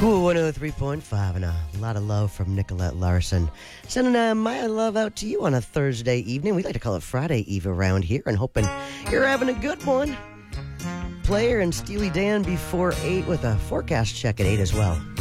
Cool 103.5 and a lot of love from Nicolette Larson. Sending my love out to you on a Thursday evening. We like to call it Friday Eve around here and hoping you're having a good one. Player and Steely Dan before 8 with a forecast check at 8 as well.